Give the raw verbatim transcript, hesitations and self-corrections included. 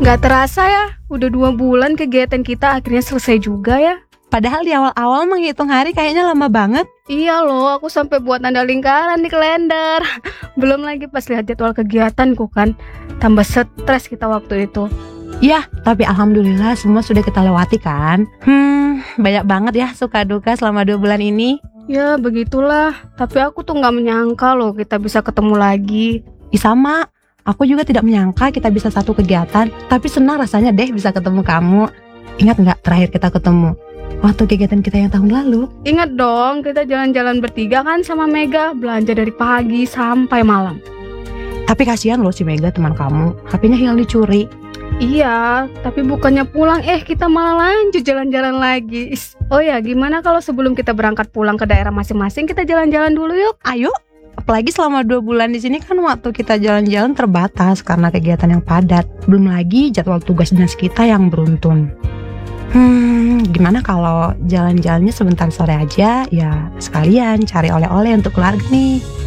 Nggak terasa ya, udah dua bulan kegiatan kita akhirnya selesai juga ya. Padahal di awal-awal menghitung hari kayaknya lama banget. Iya loh, aku sampai buat tanda lingkaran di kalender. Belum lagi pas lihat jadwal kegiatanku kan, tambah stres kita waktu itu. Ya, tapi alhamdulillah semua sudah kita lewati kan. Hmm, banyak banget ya suka duka selama dua bulan ini. Ya begitulah, tapi aku tuh nggak menyangka loh kita bisa ketemu lagi. Ih, sama, aku juga tidak menyangka kita bisa satu kegiatan. Tapi senang rasanya deh bisa ketemu kamu. Ingat nggak terakhir kita ketemu? Waktu kegiatan kita yang tahun lalu. Ingat dong, kita jalan-jalan bertiga kan sama Mega, belanja dari pagi sampai malam. Tapi kasihan loh si Mega teman kamu, H P-nya hilang dicuri. Iya, tapi bukannya pulang, eh kita malah lanjut jalan-jalan lagi. Is, oh ya, gimana kalau sebelum kita berangkat pulang ke daerah masing-masing, kita jalan-jalan dulu yuk? Ayo, apalagi selama dua bulan di sini kan waktu kita jalan-jalan terbatas karena kegiatan yang padat. Belum lagi jadwal tugas dinas kita yang beruntun. Hmm, gimana kalau jalan-jalannya sebentar sore aja, ya sekalian cari oleh-oleh untuk keluarga nih.